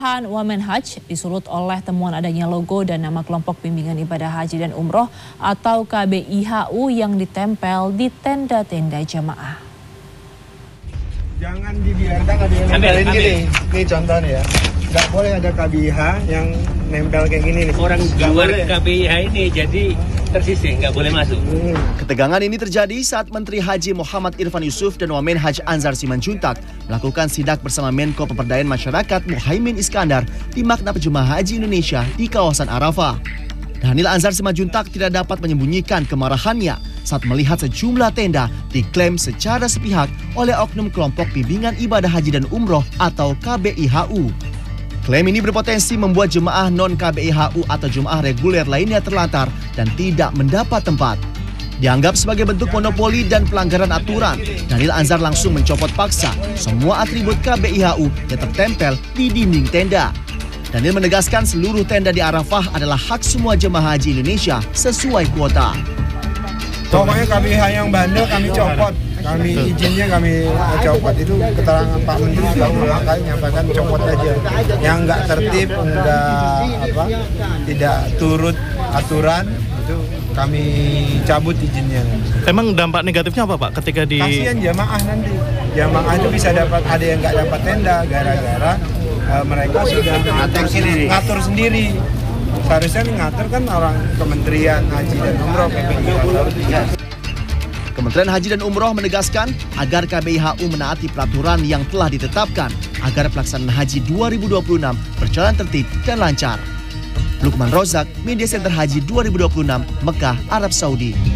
Wamen Hajj disulut oleh temuan adanya logo dan nama kelompok bimbingan ibadah haji dan umroh atau KBIHU yang ditempel di tenda-tenda jamaah. Jangan dibiarkan ada yang nempelin gini. Ini contohnya ya. Nggak boleh ada KBIH yang nempel kayak gini nih. Orang luar KBIH ini jadi tersisih, nggak boleh masuk. Ketegangan ini terjadi saat Menteri Haji Muhammad Irfan Yusuf dan Wamen Hajj Anzar Simanjuntak melakukan sidak bersama Menko Pemberdayaan Masyarakat Muhaimin Iskandar di Maktab Jemaah Haji Indonesia di kawasan Arafah. Dhanil Anzar Simanjuntak tidak dapat menyembunyikan kemarahannya saat melihat sejumlah tenda diklaim secara sepihak oleh oknum kelompok bimbingan ibadah haji dan umroh atau KBIHU. Klaim ini berpotensi membuat jemaah non-KBIHU atau jemaah reguler lainnya terlantar dan tidak mendapat tempat. Dianggap sebagai bentuk monopoli dan pelanggaran aturan, Dhanil Anzar langsung mencopot paksa semua atribut KBIHU yang tertempel di dinding tenda. Dhanil menegaskan seluruh tenda di Arafah adalah hak semua jemaah haji Indonesia sesuai kuota. Pokoknya KBIH yang bandel kami copot. Kami izinnya kami copot. Itu keterangan Pak Menteri sudah berulang kali menyampaikan copot aja. Yang nggak tertib, tidak turut aturan itu kami cabut izinnya. Emang dampak negatifnya apa Pak ketika di... Kasihan jamaah nanti. Jamaah itu bisa dapat, ada yang nggak dapat tenda gara-gara mereka sudah ngatur sendiri. Seharusnya ngatur kan orang Kementerian Haji dan Umroh. Kementerian Haji dan Umroh menegaskan agar KBIHU menaati peraturan yang telah ditetapkan agar pelaksanaan Haji 2026 berjalan tertib dan lancar. Lukman Rozak, Media Center Haji 2026, Mekah, Arab Saudi.